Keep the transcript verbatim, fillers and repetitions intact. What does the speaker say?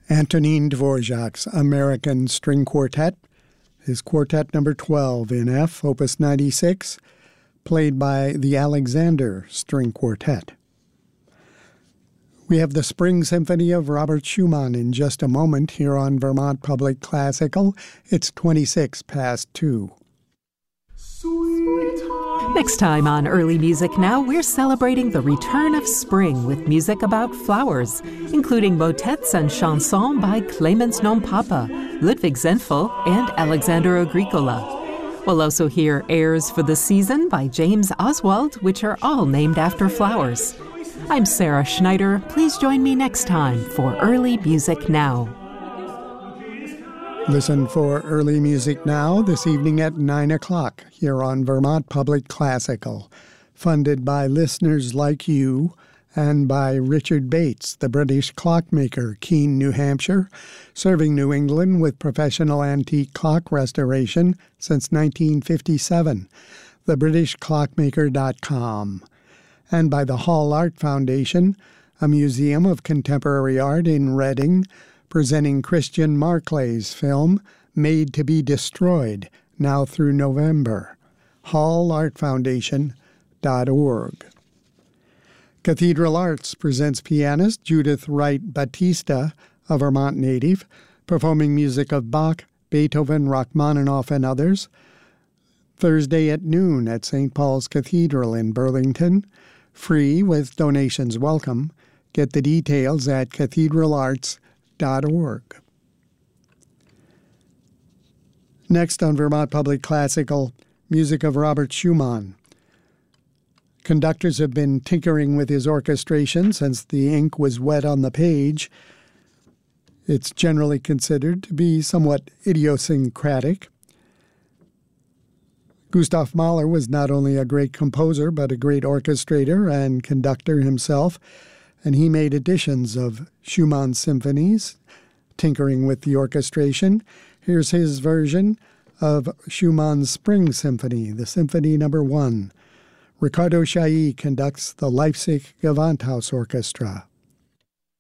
Antonin Dvorak's American String Quartet, his Quartet number twelve in F, Opus ninety-six, played by the Alexander String Quartet. We have the Spring Symphony of Robert Schumann in just a moment here on Vermont Public Classical. It's twenty-six past two. Next time on Early Music Now, we're celebrating the return of spring with music about flowers, including motets and chansons by Clemens Non-Papa, Ludwig Zenfel, and Alexander Agricola. We'll also hear airs for the season by James Oswald, which are all named after flowers. I'm Sarah Schneider. Please join me next time for Early Music Now. Listen for Early Music Now this evening at nine o'clock here on Vermont Public Classical, funded by listeners like you and by Richard Bates, the British clockmaker, Keene, New Hampshire, serving New England with professional antique clock restoration since nineteen fifty-seven, the british clockmaker dot com, and by the Hall Art Foundation, a museum of contemporary art in Reading, presenting Christian Marclay's film, Made to be Destroyed, now through November. hall art foundation dot org. Cathedral Arts presents pianist Judith Wright Batista, a Vermont native, performing music of Bach, Beethoven, Rachmaninoff, and others, Thursday at noon at Saint Paul's Cathedral in Burlington. Free with donations welcome. Get the details at cathedral arts dot org. Next on Vermont Public Classical, music of Robert Schumann. Conductors have been tinkering with his orchestration since the ink was wet on the page. It's generally considered to be somewhat idiosyncratic. Gustav Mahler was not only a great composer, but a great orchestrator and conductor himself, and he made editions of Schumann's symphonies, tinkering with the orchestration. Here's his version of Schumann's Spring Symphony, the Symphony Number One. Ricardo Chailly conducts the Leipzig Gewandhaus Orchestra.